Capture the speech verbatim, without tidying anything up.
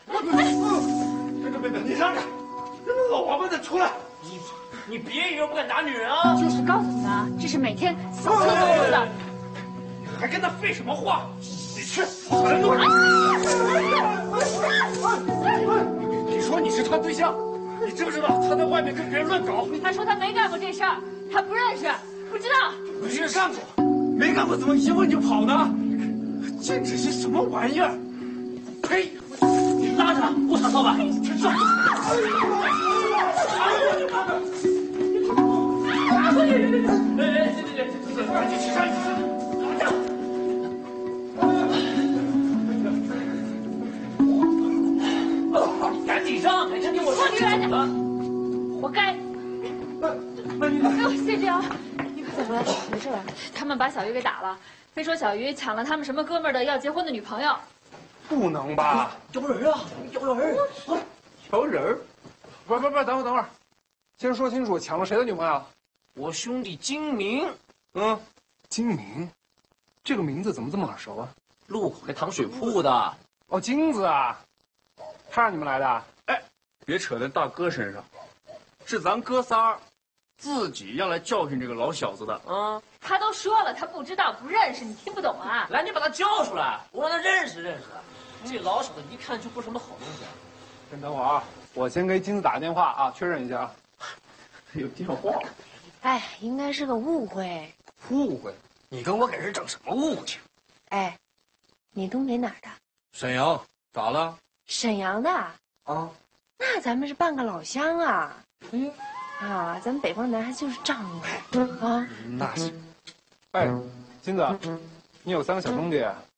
别别别，你让开！老王八蛋出来！ 你你别以为我不敢打女人啊！ 就是告诉你们啊，这是每天扫厕所用的。 还跟他废什么话？ 你去，我来弄你！你说你是他对象，你知不知道他在外面跟别人乱搞？ 他说他没干过这事儿，他不认识，不知道。 没人干过，没干过怎么一问就跑呢？这这是什么玩意儿？呸！ 你拉着他，我上扫把。去上！哎哎，对对对，赶紧起身！赶紧上！还真听我说！ 女人的，活该！ 那你哎呦，谢谢啊！你可怎么了？没事吧？他们把小鱼给打了，非说小鱼抢了他们什么哥们儿的要结婚的女朋友。 不能吧？ 摇人啊！摇人！ 摇人？不是不是不是，等会儿等会儿，先说清楚抢了谁的女朋友？ 我兄弟金明。 嗯，金明，这个名字怎么这么耳熟啊？ 路口那糖水铺的。 哦，金子啊，他让你们来的？ 哎，别扯在大哥身上，是咱哥仨自己要来教训这个老小子的。 啊， 他都说了，他不知道不认识，你听不懂啊？ 来，你把他叫出来，我让他认识认识。这老小子一看就不是什么好东西。 先等会儿啊，我先给金子打个电话啊，确认一下啊。 有电话？ 哎，应该是个误会。 误会？你跟我给人整什么误会？ 哎，你东北哪儿的？ 沈阳，咋了？ 沈阳的。 啊， 那咱们是半个老乡啊。 嗯， 啊，咱们北方男孩就是仗义啊。 那是。哎，金子，你有三个小兄弟，